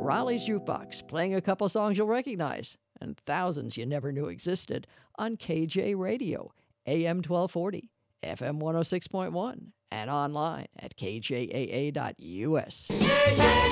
Raleigh's Jukebox, playing a couple songs you'll recognize and thousands you never knew existed on KJ Radio, AM 1240, FM 106.1, and online at kjaa.us.